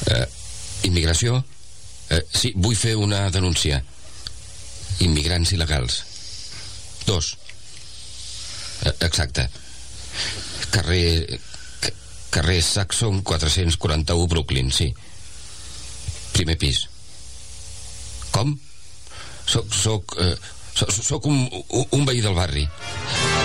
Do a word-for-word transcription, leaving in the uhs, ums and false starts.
Uh, immigració? Uh, sí, vull fer una denúncia. Immigrants il·legals. Dos. Uh, exacte. Carrer... Carrer Saxon quatre-cents quaranta-u, Brooklyn, sí. Primer pis. Com? Soc... Soc... Uh, soc, soc un, un veí del barri.